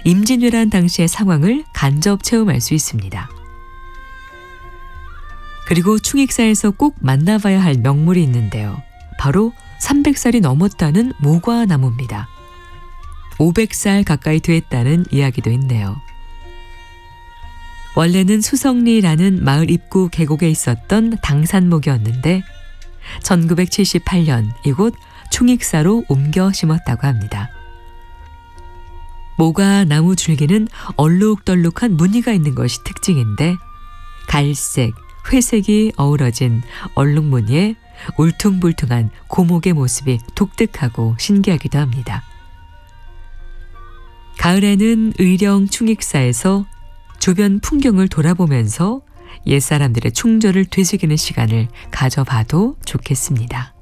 임진왜란 당시의 상황을 간접 체험할 수 있습니다. 그리고 충익사에서 꼭 만나봐야 할 명물이 있는데요. 바로 300살이 넘었다는 모과나무입니다. 500살 가까이 됐다는 이야기도 있네요. 원래는 수성리라는 마을 입구 계곡에 있었던 당산목이었는데 1978년 이곳 충익사로 옮겨 심었다고 합니다. 모과나무 줄기는 얼룩덜룩한 무늬가 있는 것이 특징인데 갈색, 회색이 어우러진 얼룩무늬에 울퉁불퉁한 고목의 모습이 독특하고 신기하기도 합니다. 가을에는 의령 충익사에서 주변 풍경을 돌아보면서 옛사람들의 충절을 되새기는 시간을 가져봐도 좋겠습니다.